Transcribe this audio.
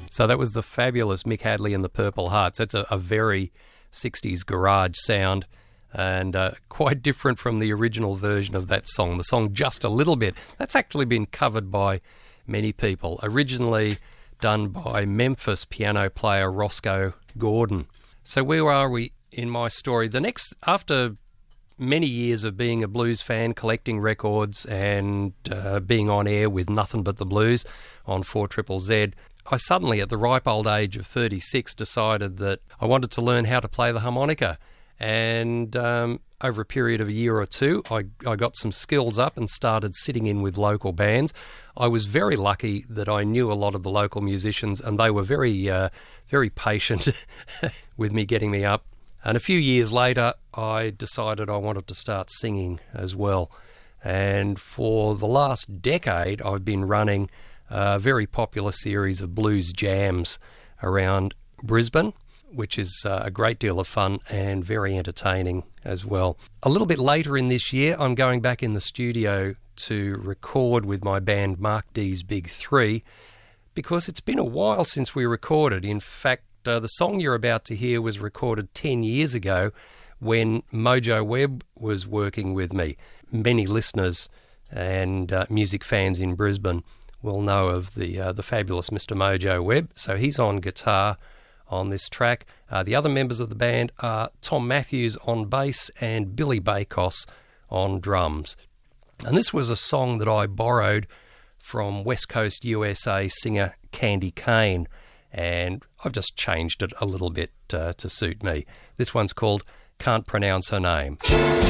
So that was the fabulous Mick Hadley and the Purple Hearts. That's a very 60s garage sound, and quite different from the original version of that song. The song Just a Little Bit, that's actually been covered by many people, originally done by Memphis piano player Roscoe Gordon. So where are we in my story? After many years of being a blues fan, collecting records and being on air with Nothing But the Blues on 4ZZZ, I suddenly, at the ripe old age of 36, decided that I wanted to learn how to play the harmonica. And over a period of a year or two, I got some skills up and started sitting in with local bands. I was very lucky that I knew a lot of the local musicians, and they were very patient with me getting me up. And a few years later, I decided I wanted to start singing as well. And for the last decade, I've been running a very popular series of blues jams around Brisbane, which is a great deal of fun and very entertaining as well. A little bit later in this year, I'm going back in the studio to record with my band Mark D's Big Three, because it's been a while since we recorded. In fact, the song you're about to hear was recorded 10 years ago when Mojo Webb was working with me. Many listeners and music fans in Brisbane will know of the fabulous Mr. Mojo Webb. So he's on guitar on this track. The other members of the band are Tom Matthews on bass and Billy Bakos on drums. And this was a song that I borrowed from West Coast USA singer Candy Kane, and I've just changed it a little bit to suit me. This one's called Can't Pronounce Her Name.